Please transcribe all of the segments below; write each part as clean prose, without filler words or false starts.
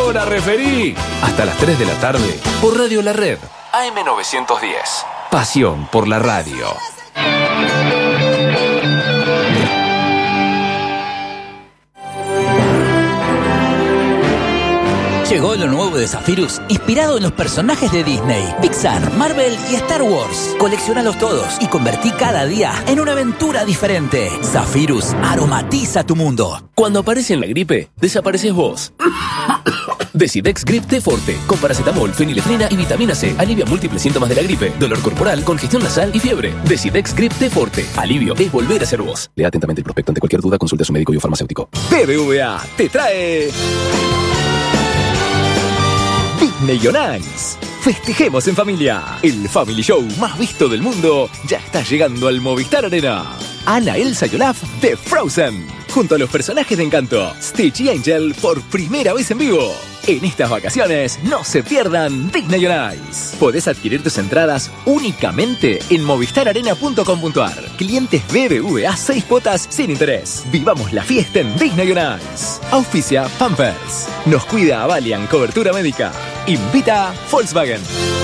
hora referí. Hasta las 3 de la tarde por Radio La Red. AM910. Pasión por la radio. Llegó lo nuevo de Zephyrus, inspirado en los personajes de Disney, Pixar, Marvel y Star Wars. Coleccionalos todos y convertí cada día en una aventura diferente. Zephyrus aromatiza tu mundo. Cuando aparece en la gripe, desapareces vos. Decidex Grip T Forte, con paracetamol, fenilefrina y vitamina C. Alivia múltiples síntomas de la gripe, dolor corporal, congestión nasal y fiebre. Decidex Grip T Forte. Alivio es volver a ser vos. Lea atentamente el prospecto. Ante cualquier duda, consulte a su médico y o farmacéutico. BBVA te trae Disney on Ice. Festejemos en familia. El Family Show más visto del mundo ya está llegando al Movistar Arena. Anna, Elsa y Olaf de Frozen, junto a los personajes de Encanto, Stitch y Angel, por primera vez en vivo. En estas vacaciones, no se pierdan Disney on Ice. Podés adquirir tus entradas únicamente en movistararena.com.ar. Clientes BBVA 6 cuotas sin interés. Vivamos la fiesta en Disney on Ice. Auspicia Pampers. Nos cuida Avalian Cobertura Médica. Invita Volkswagen.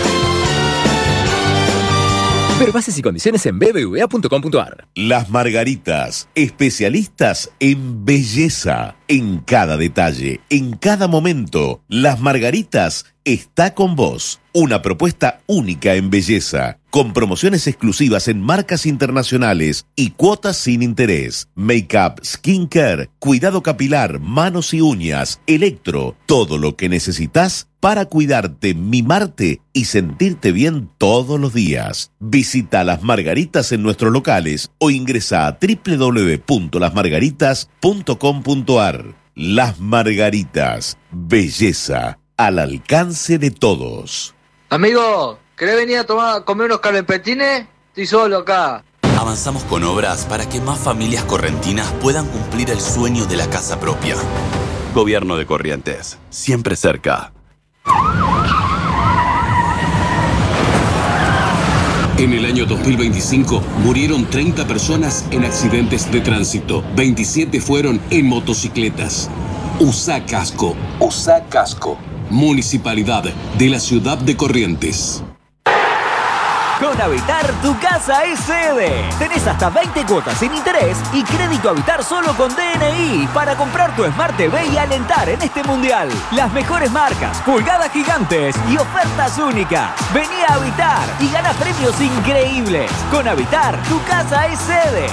Ver bases y condiciones en bbva.com.ar. Las Margaritas, especialistas en belleza. En cada detalle, en cada momento, Las Margaritas está con vos. Una propuesta única en belleza, con promociones exclusivas en marcas internacionales y cuotas sin interés. Make-up, skincare, cuidado capilar, manos y uñas, electro, todo lo que necesitas para cuidarte, mimarte y sentirte bien todos los días. Visita Las Margaritas en nuestros locales o ingresa a www.lasmargaritas.com.ar. Las Margaritas, belleza al alcance de todos. Amigo, ¿querés venir a comer unos calempetines? Estoy solo acá. Avanzamos con obras para que más familias correntinas puedan cumplir el sueño de la casa propia. Gobierno de Corrientes, siempre cerca. En el año 2025 murieron 30 personas en accidentes de tránsito. 27 fueron en motocicletas. Usa casco. Usa casco. Municipalidad de la Ciudad de Corrientes. Con Habitar, tu casa es sede. Tenés hasta 20 cuotas sin interés y crédito Habitar solo con DNI para comprar tu Smart TV y alentar en este mundial. Las mejores marcas, pulgadas gigantes y ofertas únicas. Vení a Habitar y gana premios increíbles. Con Habitar, tu casa es sede.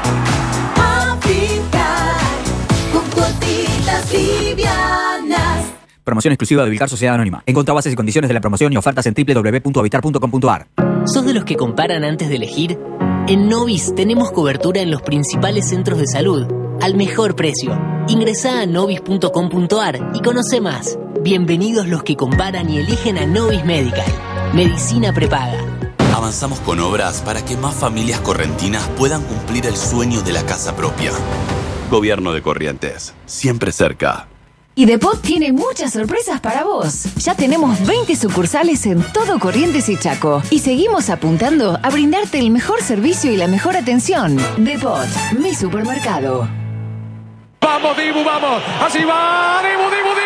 Habitar, con cuotitas livianas. Promoción exclusiva de Ubicar Sociedad Anónima. Encontrá bases y condiciones de la promoción y ofertas en www.habitar.com.ar. ¿Sos de los que comparan antes de elegir? En Novis tenemos cobertura en los principales centros de salud, al mejor precio. Ingresá a novis.com.ar y conoce más. Bienvenidos los que comparan y eligen a Novis Medical. Medicina prepaga. Avanzamos con obras para que más familias correntinas puedan cumplir el sueño de la casa propia. Gobierno de Corrientes, siempre cerca. Y Depot tiene muchas sorpresas para vos. Ya tenemos 20 sucursales en todo Corrientes y Chaco. Y seguimos apuntando a brindarte el mejor servicio y la mejor atención. Depot, mi supermercado. ¡Vamos, Dibu, vamos! ¡Así va! ¡Dibu!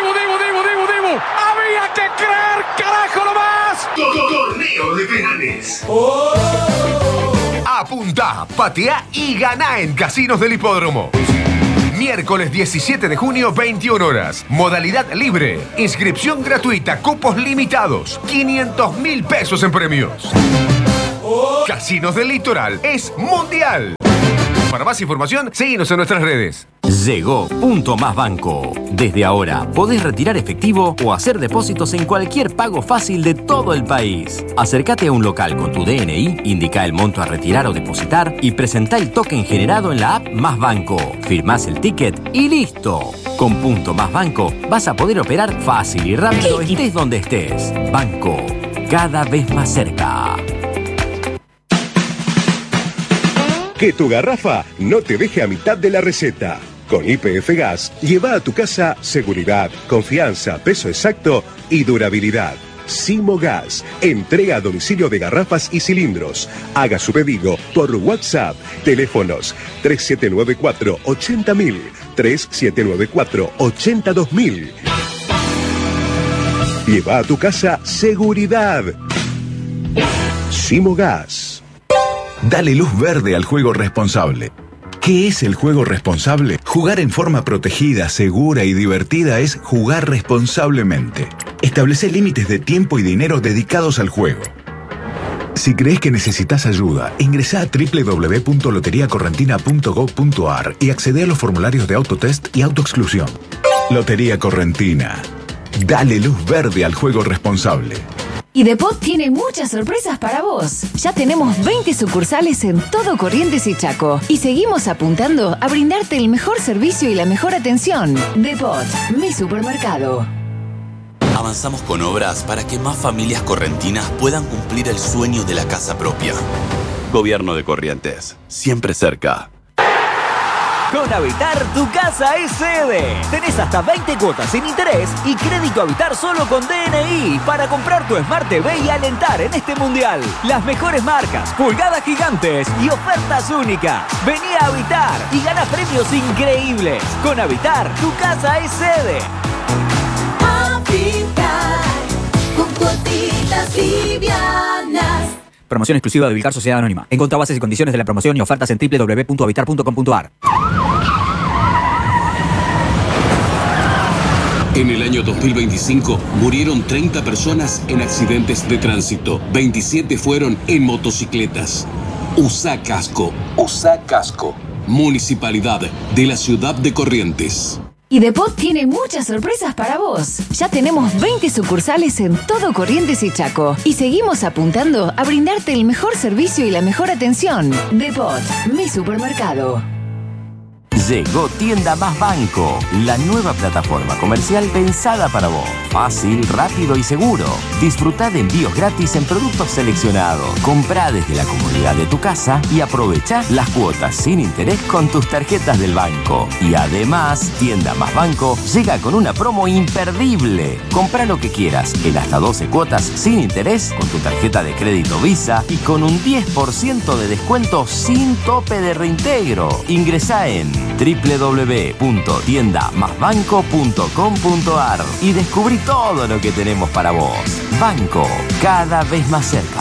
¡Había que creer, carajo, nomás! Torneo de penales. ¡Oh! Apunta, patea y gana en Casinos del Hipódromo. Miércoles 17 de junio, 21 horas. Modalidad libre. Inscripción gratuita. Cupos limitados. 500.000 pesos en premios. Casinos del Litoral es mundial. Para más información, síguenos en nuestras redes. Llegó Punto Más Banco. Desde ahora podés retirar efectivo o hacer depósitos en cualquier pago fácil de todo el país. Acércate a un local con tu DNI, indica el monto a retirar o depositar y presentá el token generado en la app Más Banco. Firmás el ticket y listo. Con Punto Más Banco vas a poder operar fácil y rápido estés donde estés. Banco, cada vez más cerca. Que tu garrafa no te deje a mitad de la receta. Con YPF Gas, lleva a tu casa seguridad, confianza, peso exacto y durabilidad. Simo Gas, entrega a domicilio de garrafas y cilindros. Haga su pedido por WhatsApp. Teléfonos 3794-80000, 3794-82000. Lleva a tu casa seguridad. Simogas. Dale luz verde al juego responsable. ¿Qué es el juego responsable? Jugar en forma protegida, segura y divertida es jugar responsablemente. Establece límites de tiempo y dinero dedicados al juego. Si crees que necesitas ayuda, ingresá a www.loteriacorrentina.gov.ar y accede a los formularios de autotest y autoexclusión. Lotería Correntina. Dale luz verde al juego responsable. Y Depot tiene muchas sorpresas para vos. Ya tenemos 20 sucursales en todo Corrientes y Chaco. Y seguimos apuntando a brindarte el mejor servicio y la mejor atención. Depot, mi supermercado. Avanzamos con obras para que más familias correntinas puedan cumplir el sueño de la casa propia. Gobierno de Corrientes, siempre cerca. Con Habitar, tu casa es sede. Tenés hasta 20 cuotas sin interés y crédito Habitar solo con DNI para comprar tu Smart TV y alentar en este mundial. Las mejores marcas, pulgadas gigantes y ofertas únicas. Vení a Habitar y gana premios increíbles. Con Habitar, tu casa es sede. Habitar, con cuotitas livianas. Promoción exclusiva de Ubicar Sociedad Anónima. Encontrá bases y condiciones de la promoción y ofertas en www.habitar.com.ar. En el año 2025 murieron 30 personas en accidentes de tránsito. 27 fueron en motocicletas. Usá casco. Usá casco. Municipalidad de la Ciudad de Corrientes. Y Depot tiene muchas sorpresas para vos. Ya tenemos 20 sucursales en todo Corrientes y Chaco. Y seguimos apuntando a brindarte el mejor servicio y la mejor atención. Depot, mi supermercado. Llegó Tienda Más Banco, la nueva plataforma comercial pensada para vos. Fácil, rápido y seguro. Disfrutá de envíos gratis en productos seleccionados. Comprá desde la comodidad de tu casa y aprovechá las cuotas sin interés con tus tarjetas del banco. Y además, Tienda Más Banco llega con una promo imperdible. Comprá lo que quieras en hasta 12 cuotas sin interés con tu tarjeta de crédito Visa y con un 10% de descuento sin tope de reintegro. Ingresá en www.tiendamasbanco.com.ar y descubrí todo lo que tenemos para vos. Banco, cada vez más cerca.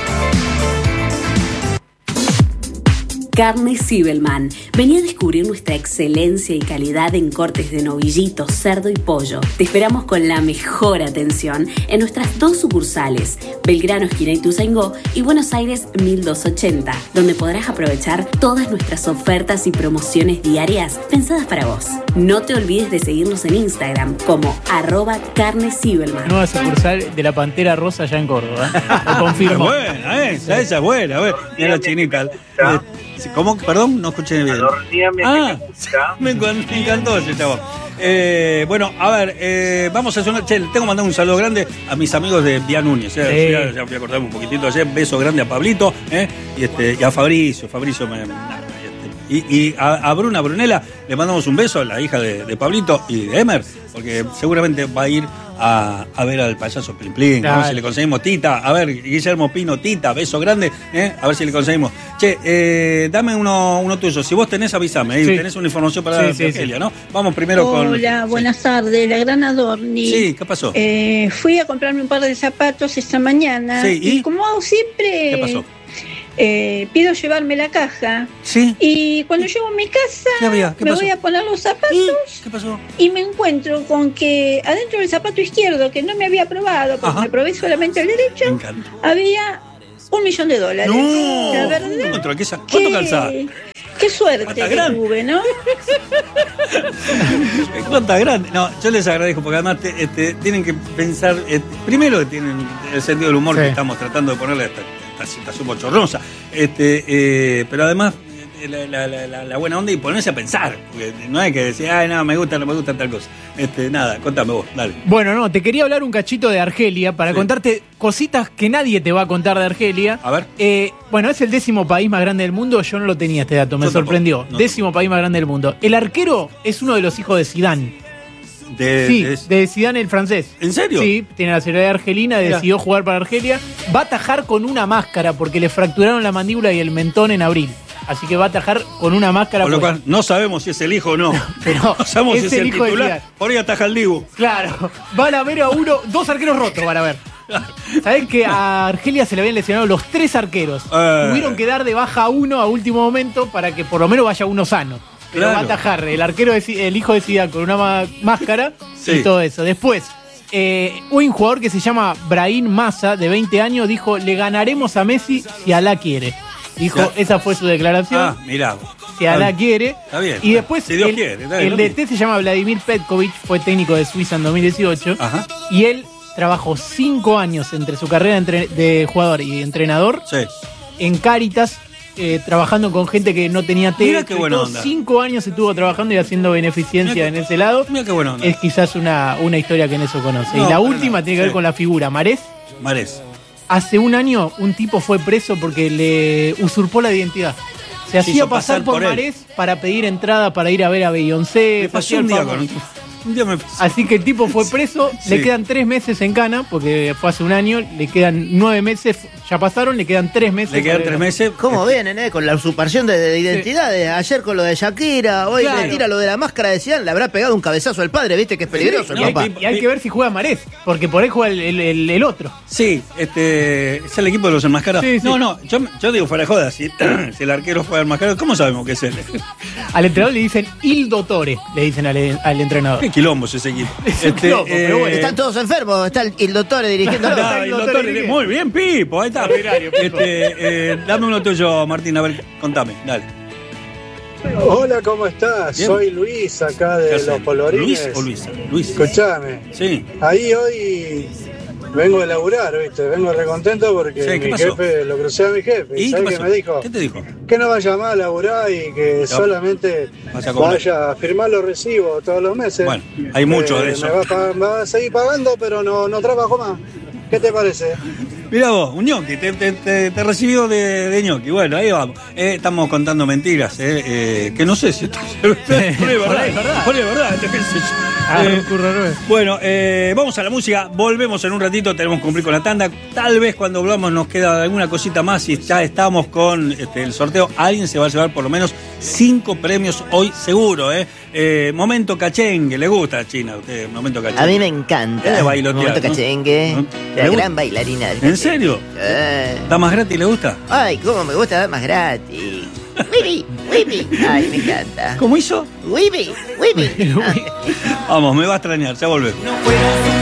Carne Zibelman. Vení a descubrir nuestra excelencia y calidad en cortes de novillito, cerdo y pollo. Te esperamos con la mejor atención en nuestras 2 sucursales, Belgrano, esquina Ituzaingó y Buenos Aires 1280, donde podrás aprovechar todas nuestras ofertas y promociones diarias pensadas para vos. No te olvides de seguirnos en Instagram como @carnezibelman. Nueva sucursal de la Pantera Rosa allá en Córdoba. Lo confirmo. Buena, esa es buena. A ver, mira la chinita. ¿Cómo? Perdón, no escuché bien. Me encantó ese chavo. Bueno, a ver, vamos a hacer una... tengo que mandar un saludo grande a mis amigos de Vía Núñez. Ya fui a cortarme un poquitito ayer. Beso grande a Pablito y a Fabricio. Y a Brunella le mandamos un beso, a la hija de Pablito y de Emer, porque seguramente va a ir a ver al payaso Plin Plin. A ver si le conseguimos Tita. A ver, Guillermo Pino, Tita, beso grande. A ver si le conseguimos. Che, dame uno tuyo. Si vos tenés, avísame. Sí. Tenés una información para Argelia, ¿no? Vamos primero con... Hola, buenas tardes. La gran Adorni. Sí, ¿qué pasó? Fui a comprarme un par de zapatos esta mañana. Sí, y como hago siempre... ¿Qué pasó? Pido llevarme la caja. Sí. Y cuando llego a mi casa, ¿Qué pasó? voy a poner los zapatos. ¿Qué pasó? Y me encuentro con que adentro del zapato izquierdo, que no me había probado, porque me probé solamente el derecho, había $1.000.000. ¡No! La verdad. ¿Cuánto calzaba? Qué suerte que tuve, ¿no? ¿Cuánta grande? No, yo les agradezco porque además tienen que pensar, primero que tienen el sentido del humor que estamos tratando de ponerle a esta situación bochornosa, pero además la buena onda y ponerse a pensar, porque no hay que decir, ay, no me gusta tal cosa. Nada, contame vos, dale. Bueno, no, te quería hablar un cachito de Argelia para contarte cositas que nadie te va a contar de Argelia. A ver. Bueno, es el 10º país más grande del mundo. Yo no lo tenía este dato, me sorprendió. 10º país más grande del mundo. El arquero es uno de los hijos de Zidane. De Zidane, el francés. ¿En serio? Sí, tiene la nacionalidad argelina, decidió jugar para Argelia. Va a atajar con una máscara porque le fracturaron la mandíbula y el mentón en abril. así que va a atajar con una máscara. Por lo cual no sabemos si es el hijo o no. Pero no sabemos si es el hijo titular. Por ahí ataja el Dibu. Claro, van a ver a dos arqueros rotos, van a ver. ¿Sabés que a Argelia se le habían lesionado los 3 arqueros? Tuvieron que dar de baja a uno a último momento para que por lo menos vaya uno sano. Pero va a atajar el arquero, el hijo de Zidane con una máscara y todo eso. Después, un jugador que se llama Brahim Massa, de 20 años, dijo: le ganaremos a Messi si Alá quiere. Dijo, esa fue su declaración. Mirá. Si Alá quiere. Está bien. Y después, si Dios quiere, el DT se llama Vladimir Petkovic, fue técnico de Suiza en 2018. Ajá. Y él trabajó 5 años entre su carrera de jugador y entrenador en Cáritas, trabajando con gente que no tenía techo. Mira qué buena onda. 5 años estuvo trabajando y haciendo beneficencia en ese lado. Mira qué buena onda. Es quizás una historia que en eso conoce. No, y la última tiene que ver con la figura Marés. Hace un año un tipo fue preso porque le usurpó la identidad. Se hacía pasar por Marés para pedir entrada para ir a ver a Beyoncé. Pasó un día con un día me pasó. Así que el tipo fue preso, le quedan 3 meses en cana, porque fue hace un año, le quedan 9 meses, ya pasaron, le quedan 3 meses. Le quedan 3 meses. ¿Cómo vienen, con la usurpación de identidades? Ayer con lo de Shakira, hoy le tira lo de la máscara de Zidane, le habrá pegado un cabezazo al padre, viste que es peligroso, y hay que ver si juega Marés, porque por ahí juega el otro. Sí, es el equipo de los enmascarados. Sí, sí. No, yo digo fuera de joda, si el arquero juega enmascarado, ¿cómo sabemos que es él? Al entrenador le dicen Il Dottore, le dicen al entrenador. Qué quilombo es ese equipo. Quilombo, pero bueno, están todos enfermos, está el doctor dirigiendo. Muy bien, Pipo, ahí está. Dame uno tuyo, Martín, a ver, contame, dale. Hola, ¿cómo estás? Bien. Soy Luis, acá de Los Colorines. ¿Luis o Luisa? Luis. Escuchame. Sí. Ahí hoy vengo de laburar, ¿viste? Vengo recontento porque Sí, ¿qué mi pasó? jefe, lo crucé a mi jefe. ¿Y ¿Sabes qué qué pasó? me dijo? ¿Qué te dijo? Que no va a llamar a laburar y que solamente Vas a cobrar. vaya a firmar los recibos todos los meses. Bueno, hay mucho de eso. Me va a seguir pagando, pero no trabajo más. ¿Qué te parece? Mirá vos, un ñoqui, te recibió de ñoqui. Bueno, ahí vamos. Estamos contando mentiras, que no sé si esto es verdad. Por ahí es verdad, qué sé yo. Bueno, vamos a la música, volvemos en un ratito, tenemos que cumplir con la tanda. Tal vez cuando volvamos nos queda alguna cosita más y ya estamos con el sorteo. Alguien se va a llevar por lo menos 5 premios hoy seguro, Momento cachengue, ¿le gusta a China a usted? Momento cachengue. A mí me encanta. Bailotear, Momento ¿no? cachengue. ¿Le La gusta? gran bailarina del ¿En serio? ¿Está más gratis, le gusta? Ay, cómo me gusta dar más gratis. Wibi, wibi. Ay, me encanta. ¿Cómo hizo? Wibi, wibi. Vamos, me va a extrañar, ya volvemos.